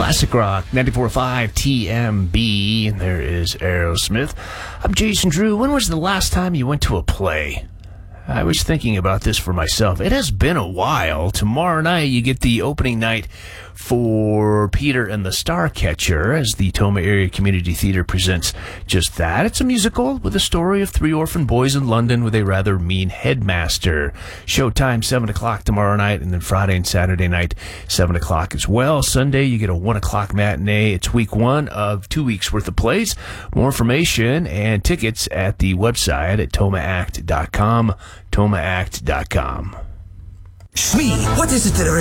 Classic Rock 94.5 TMB, and there is Aerosmith. I'm Jason Drew. When was the last time you went to a play? I was thinking about this for myself. It has been a while. Tomorrow night, you get the opening night for Peter and the Starcatcher as the Toma Area Community Theater presents just that. It's a musical with a story of three orphan boys in London with a rather mean headmaster. Showtime 7 o'clock tomorrow night, and then Friday and Saturday night 7 o'clock as well. Sunday you get a 1 o'clock matinee. It's week 1 of 2 weeks worth of plays. More information and tickets at the website at tomaact.com. tomaact.com. Shmi, what is it that